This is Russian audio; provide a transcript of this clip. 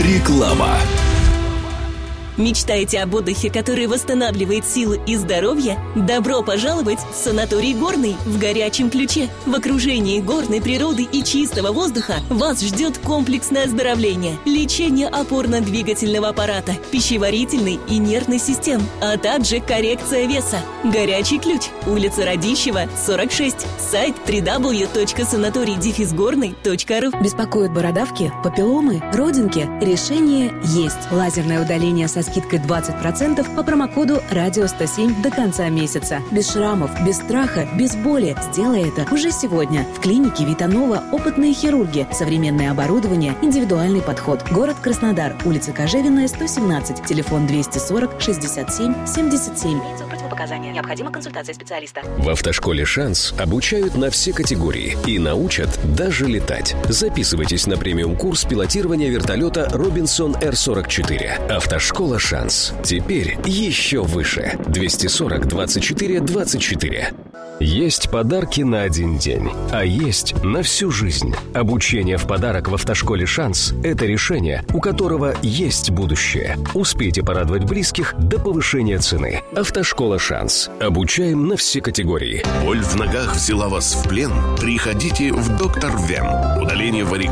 Реклама. Мечтаете об отдыхе, который восстанавливает силы и здоровье? Добро пожаловать в санаторий «Горный» в горячем ключе. В окружении горной природы и чистого воздуха вас ждет комплексное оздоровление, лечение опорно-двигательного аппарата, пищеварительной и нервной систем, а также коррекция веса. Горячий ключ. Улица Радищева, 46. Сайт www.sanatorий-горный.ру. Беспокоят бородавки, папилломы, родинки? Решение есть. Лазерное удаление со скидкой 20% по промокоду «Радио107» до конца месяца. Без шрамов, без страха, без боли. Сделай это уже сегодня. В клинике Витанова опытные хирурги, современное оборудование, индивидуальный подход. Город Краснодар, улица Кожевенная, 117, телефон 240 67 77. Противопоказания. Необходима консультация специалиста. В автошколе «Шанс» обучают на все категории и научат даже летать. Записывайтесь на премиум-курс пилотирования вертолета «Робинсон Р-44». Автошкола «Шанс». Теперь еще выше. 240 24 24. Есть подарки на один день, а есть на всю жизнь. Обучение в подарок в автошколе «Шанс» – это решение, у которого есть будущее. Успейте порадовать близких до повышения цены. Автошкола «Шанс». Обучаем на все категории. Боль в ногах взяла вас в плен? Приходите в «Доктор Вен». Удаление варикоза